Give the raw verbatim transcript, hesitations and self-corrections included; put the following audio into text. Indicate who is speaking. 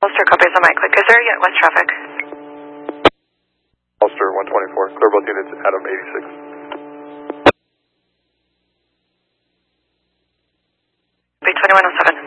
Speaker 1: Ulster, copies on my click. Is there yet west traffic?
Speaker 2: Ulster one twenty-four, clear both units, Adam eighty-six.
Speaker 1: B twenty-one oh seven.